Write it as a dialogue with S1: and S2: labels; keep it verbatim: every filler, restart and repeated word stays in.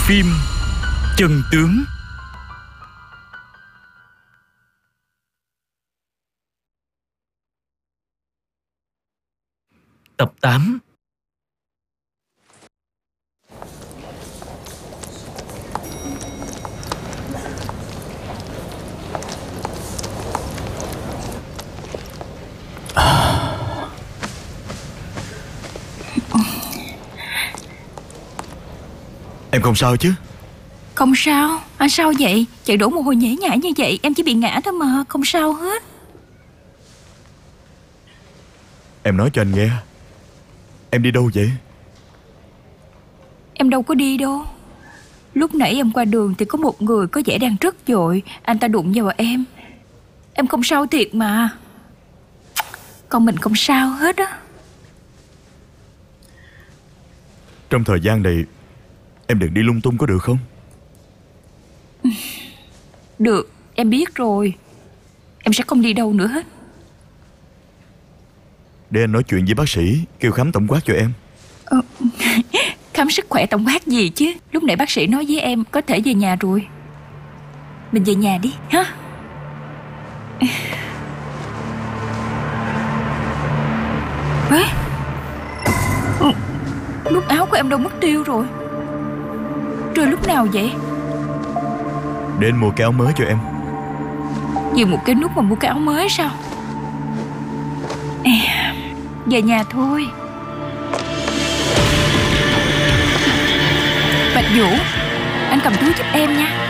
S1: Phim Chân Tướng. Tập tám.
S2: Em không sao chứ?
S3: Không sao. Anh sao vậy? Chạy đổ mồ hôi nhễ nhại như vậy. Em chỉ bị ngã thôi mà. Không sao hết.
S2: Em nói cho anh nghe, em đi đâu vậy?
S3: Em đâu có đi đâu. Lúc nãy em qua đường thì có một người có vẻ đang rất vội. Anh ta đụng vào em. Em không sao thiệt mà. Con mình không sao hết á.
S2: Trong thời gian này em đừng đi lung tung có được không?
S3: Được, em biết rồi. Em sẽ không đi đâu nữa hết.
S2: Để anh nói chuyện với bác sĩ kêu khám tổng quát cho em.
S3: ờ, Khám sức khỏe tổng quát gì chứ. Lúc nãy bác sĩ nói với em có thể về nhà rồi. Mình về nhà đi ha. Ê, nút áo của em đâu mất tiêu rồi. Rồi lúc nào vậy?
S2: Để anh mua cái áo mới cho em.
S3: Vì một cái nút mà mua cái áo mới sao? À, về nhà thôi. Bạch Vũ, anh cầm túi giúp em nha.